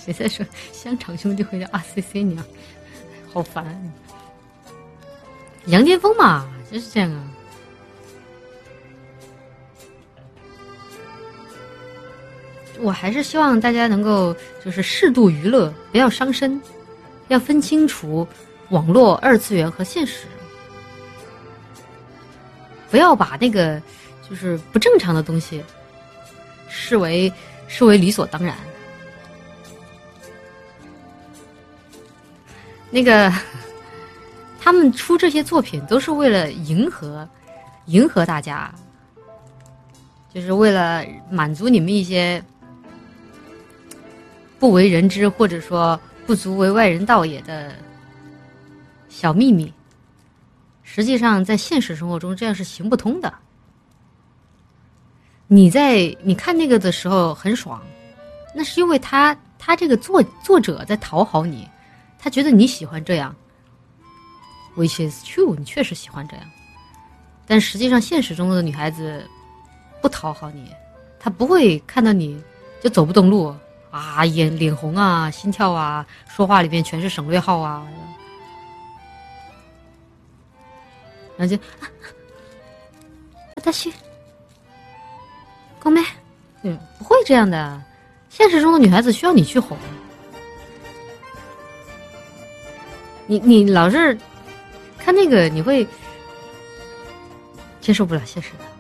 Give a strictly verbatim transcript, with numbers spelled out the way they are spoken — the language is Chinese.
谁在说香肠兄弟会叫啊 C C 娘，好烦。杨巅峰嘛，就是这样啊。我还是希望大家能够就是适度娱乐，不要伤身，要分清楚网络、二次元和现实，不要把那个就是不正常的东西视为视为理所当然。那个他们出这些作品都是为了迎合迎合大家，就是为了满足你们一些不为人知或者说不足为外人道也的小秘密。实际上在现实生活中这样是行不通的。你在你看那个的时候很爽，那是因为他他这个作作者在讨好你，他觉得你喜欢这样 which is true， 你确实喜欢这样。但实际上现实中的女孩子不讨好你，她不会看到你就走不动路啊，眼脸红啊，心跳啊，说话里面全是省略号啊，然后就啊私ごめん，嗯，不会这样的。现实中的女孩子需要你去哄，你你老是看那个，你会接受不了现实的。